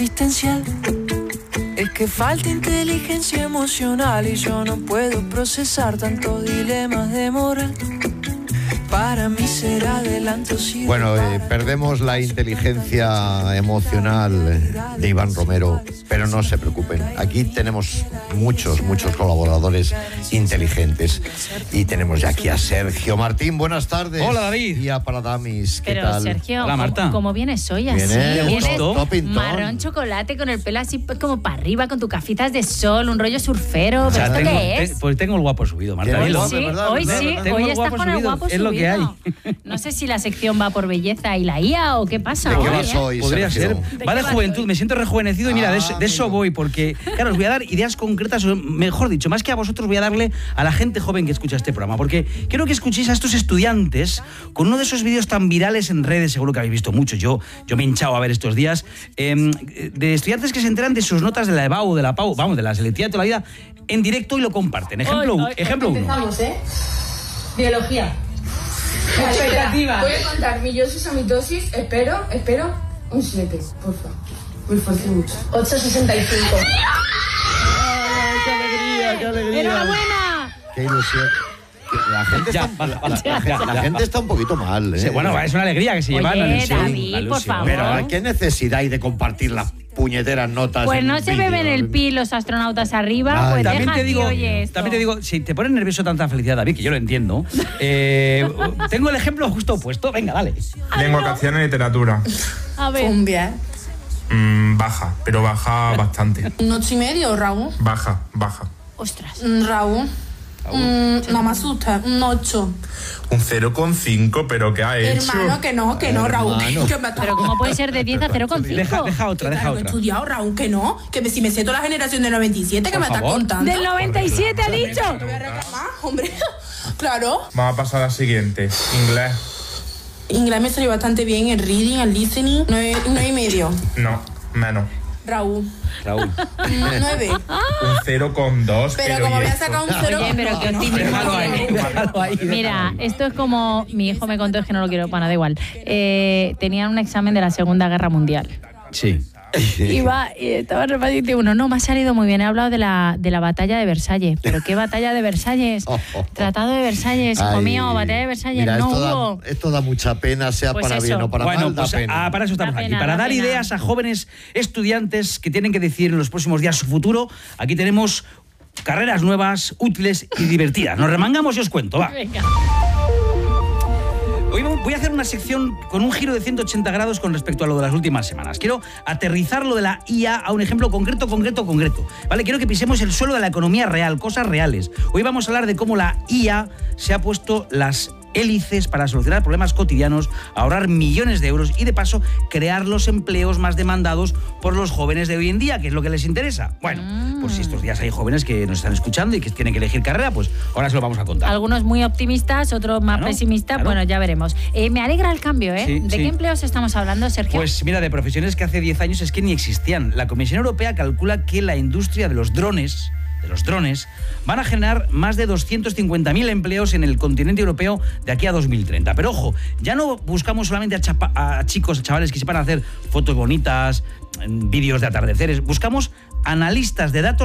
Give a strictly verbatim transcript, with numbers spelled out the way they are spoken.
Existencial. Es que falta inteligencia emocional y yo no puedo procesar tantos dilemas de moral. Para mí será adelanto si... Bueno, eh, perdemos la inteligencia emocional de Iván Romero, pero no se preocupen. Aquí tenemos muchos, muchos colaboradores inteligentes. Y tenemos ya aquí a Sergio Martín. Buenas tardes. Hola, David. Y a Paradamis. ¿Qué Pero, tal? Sergio, Hola, Marta. ¿cómo, cómo vienes hoy así? Viene, Vienes top, top in marrón chocolate con el pelo así como para arriba, con tus gafitas de sol, un rollo surfero. ¿Pero O sea, esto tengo, qué es? te- pues tengo el guapo subido, Marta. Tienes Hoy el Dilo. guapo, sí, ¿verdad? hoy ¿Verdad? sí, ¿Verdad? Tengo hoy el estás guapo con el subido, guapo es lo que subido. No sé si la sección va por belleza y la I A o qué pasa ¿De qué hoy, vas ¿eh? hoy, Podría Sergio? ser. Va de juventud, me siento rejuvenecido y mira, de, eso- de eso voy, porque, claro, os voy a dar ideas concretas, o mejor dicho, más que a vosotros voy a darle a la gente joven que escucha este programa, porque quiero que escuchéis a estos estudiantes con uno de esos vídeos tan virales en redes, seguro que habéis visto muchos, yo, yo me he hinchado a ver estos días, eh, de estudiantes que se enteran de sus notas de la EBAU, de la PAU, vamos, de la selectividad de toda la vida, en directo y lo comparten. Ejemplo, Ay, ay, ejemplo uno. Empezamos, ¿eh? Biología. Expectativa. Voy a contar meiosis a mitosis. Espero, espero. Un siete, por favor. Me esforcé mucho. ocho sesenta y cinco. ¡Qué alegría, qué alegría! ¡Enhorabuena! ¡Qué ilusión! La gente, Ya, está, va, va, la, ya, la- ya, la ya, gente va. está un poquito mal, ¿eh? Sí, bueno, es una alegría que se Oye, llevan la ilusión, David, la por ilusión. favor. Pero ¿qué necesidad hay de compartir las puñeteras notas? Pues en no se vídeo? beben el pi los astronautas arriba, Ay, pues También deja te, aquí, digo, oye esto. también te digo, si te pone nervioso tanta felicidad, David, que yo lo entiendo, eh, tengo el ejemplo justo opuesto. Venga, dale. Lengua castellana y literatura. A ver. Cumbia. Mm, baja, pero baja bastante. Un ocho y medio, Raúl. Baja, baja. Ostras. Mm, Raúl. Mm, no me asusta. Un ocho. Un cero coma cinco, pero ¿qué ha hecho? Hermano, que no, que no, Raúl. Hermano. Que me está- Pero ¿cómo puede ser de diez a cero coma cinco? Deja, deja otra, Que deja claro, que he otra. estudiado, Raúl, que no. Que me- si me sé toda la generación del noventa y siete, que Por me estás favor. contando. Del noventa y siete ha dicho. Te voy a reclamar, hombre. Claro. Vamos a pasar a la siguiente. Inglés. Inglés me salió bastante bien. El reading, el listening. Nueve, nueve y medio. No, menos. Raúl. Raúl. Mm, Nueve. Un cero coma dos. Pero como ¿y voy a esto? sacar un cero. Oye, pero qué optimismo. Déjalo ahí, tienes. déjalo ahí. Mira, esto es como mi hijo me contó, es que no lo quiero, bueno, da igual. Eh, tenían un examen de la Segunda Guerra Mundial. Sí. Iba y estaba repitiendo uno, no, me ha salido muy bien, he hablado de la, de la batalla de Versalles. ¿Pero qué batalla de Versalles? Oh, oh, oh. Tratado de Versalles, hijo Ay, mío, batalla de Versalles, mira, no esto hubo. Da, esto da mucha pena, sea Pues para eso. bien o para Bueno, mal, da pues pena. ah, para eso estamos Da aquí, pena, para da dar pena. ideas a jóvenes estudiantes que tienen que decidir en los próximos días su futuro. Aquí tenemos carreras nuevas, útiles y divertidas. Nos remangamos y os cuento, va. Venga. Hoy voy a hacer una sección con un giro de ciento ochenta grados con respecto a lo de las últimas semanas. Quiero aterrizar lo de la I A a un ejemplo concreto, concreto, concreto. ¿Vale? Quiero que pisemos el suelo de la economía real, cosas reales. Hoy vamos a hablar de cómo la I A se ha puesto las hélices para solucionar problemas cotidianos, ahorrar millones de euros y, de paso, crear los empleos más demandados por los jóvenes de hoy en día, que es lo que les interesa. Bueno, pues si estos días hay jóvenes que nos están escuchando y que tienen que elegir carrera, pues ahora se lo vamos a contar. Algunos muy optimistas, otros más Claro, pesimistas, claro. bueno, ya veremos. Eh, me alegra el cambio, ¿eh? Sí, ¿De sí. qué empleos estamos hablando, Sergio? Pues mira, de profesiones que hace diez años es que ni existían. La Comisión Europea calcula que la industria de los drones, de los drones, van a generar más de doscientos cincuenta mil empleos en el continente europeo de aquí a dos mil treinta. Pero ojo, ya no buscamos solamente a, chapa- a chicos, a chavales que sepan hacer fotos bonitas, vídeos de atardeceres. Buscamos analistas de datos